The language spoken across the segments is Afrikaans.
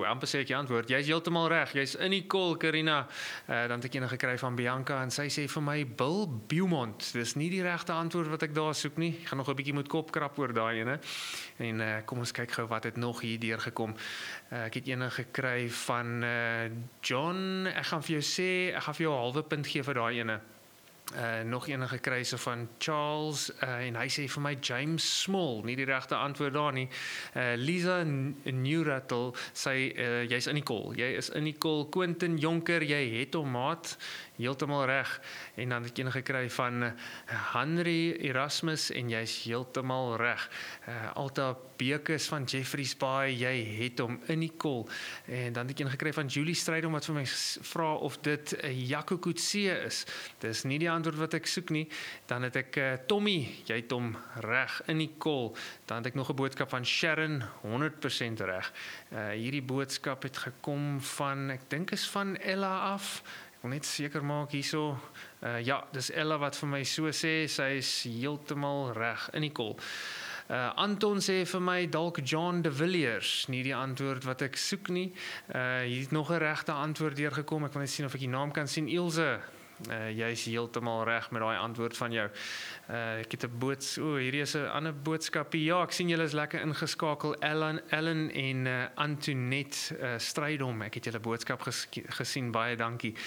amper sê ek die antwoord. Jy's heeltemal reg. Jy's in die kol, Karina. Dan het ek ene gekry van Bianca en sy sê vir my Bill Beaumont. Dis nie die regte antwoord wat ek daar soek nie. Ek gaan nog 'n bietjie moet kopkrap oor daai ene. En kom ons kyk gou wat het nog hier deurgekom. Ek het ene gekry van John. Ek gaan vir jou sê, ek gaan vir jou 'n halwe punt gee vir daai ene. Nog ene gekry so van Charles en hy sê vir my James Small, nie die regte antwoord daar nie. Lisa Newrattle sê jy's in die kol. Jy is in die kol. Quentin Jonker, jy het hom maat. Heeltemal reg. En dan het ek ene gekry van Henry Erasmus en jy's heeltemal reg. Alta Bekes van Jeffreys Bay, jy het hom in die kol. En dan het ek ene gekry van Julie Strydom wat vir my vra of dit Jaco Coetzee is. Dis nie die antwoord wat ek soek nie. Dan het ek Tommy, jy het hom reg in die kol. Dan het ek nog 'n boodskap van Sharon, 100% reg. Hierdie boodskap het gekom van, ek dink is van Ella af. Ek wil net seker maak hierso. Ja, dis Ella wat vir my so sê, sy is heeltemal reg in die kol. Anton sê vir my dalk John de Villiers, nie die antwoord wat ek soek nie. Hier het nog 'n regte antwoord deurgekom. Ek wil net sien of ek die naam kan sien. Ilse, jy is heeltemal reg met daai antwoord van jou. Ek het 'n hierdie is 'n ander boodskapie. Ja, ek sien julle is lekker ingeskakel. Ellen en Antoinette Strydom. Ek het julle boodskap gesien. Baie dankie.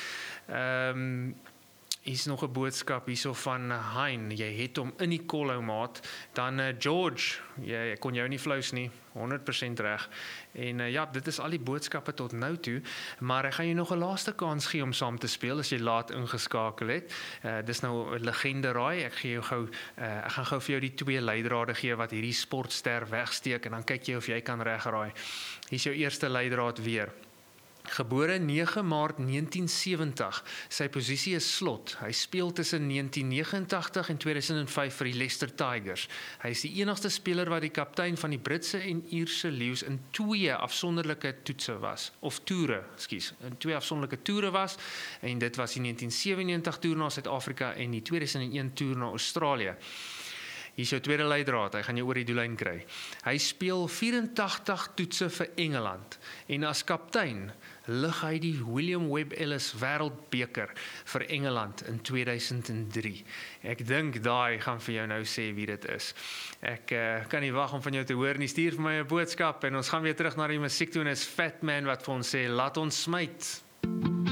Hier is nog 'n boodskap hierso van Hein. Jy het hom in die kol hou maat. Dan George, jy kon jou nie flous nie. 100% reg. En ja, dit is al die boodskappe tot nou toe, maar ek gaan jou nog 'n laaste kans gee om saam te speel as jy laat ingeskakel het. Dis nou 'n legende raai. Ek gaan gou vir jou die 2 leidrade gee wat hierdie sportster wegsteek en dan kyk jy of jy kan regraai. Hier is jou eerste leidraad weer. Gebore 9 Maart 1970. Sy posisie is slot. Hy speel tussen 1989 en 2005 vir die Leicester Tigers. Hy is die enigste speler wat die kaptein van die Britse en Ierse Lions in 2 afsonderlike toetse was, of toere, in 2 afsonderlike toere was, en dit was die 1997 toer na Suid-Afrika en die 2001 toer na Australië. Hier is jou tweede leidraad, hy gaan jou oor die doellyn kry. Hy speel 84 toetse vir Engeland en as kaptein lig hy die William Webb Ellis Wêreldbeker vir Engeland in 2003. Ek dink daai gaan vir jou nou sê wie dit is. Ek kan nie wag om van jou te hoor nie. Stuur vir my 'n boodskap en ons gaan weer terug na die musiek toe en is Fat Man wat vir ons sê laat ons smyt.